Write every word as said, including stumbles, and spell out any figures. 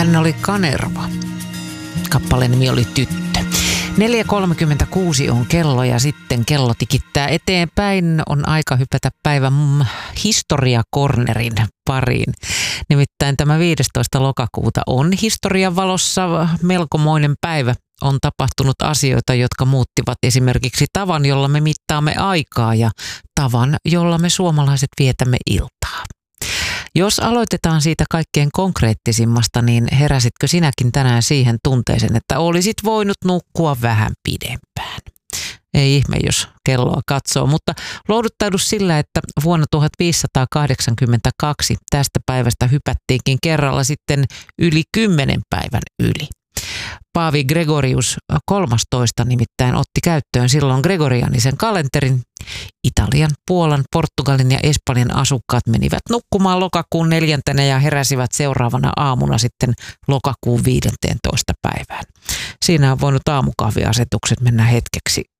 Hän oli Kanerva. Kappaleen nimi oli Tyttö. neljä kolmekymmentäkuusi on kello ja sitten kello tikittää eteenpäin. On aika hypätä päivän historiakornerin pariin. Nimittäin tämä viidestoista lokakuuta on historian valossa melkomoinen päivä. On tapahtunut asioita, jotka muuttivat esimerkiksi tavan, jolla me mittaamme aikaa ja tavan, jolla me suomalaiset vietämme iltaa. Jos aloitetaan siitä kaikkein konkreettisimmasta, niin heräsitkö sinäkin tänään siihen tunteeseen, että olisit voinut nukkua vähän pidempään? Ei ihme, jos kelloa katsoo, mutta lohduttaudu sillä, että vuonna tuhatviisisataakahdeksankymmentäkaksi tästä päivästä hypättiinkin kerralla sitten yli kymmenen päivän yli. Paavi Gregorius kolmastoista nimittäin otti käyttöön silloin gregorianisen kalenterin. Italian, Puolan, Portugalin ja Espanjan asukkaat menivät nukkumaan lokakuun neljäntenä ja heräsivät seuraavana aamuna sitten lokakuun viidententoista päivään. Siinä on voinut aamukahviasetukset mennä hetkeksi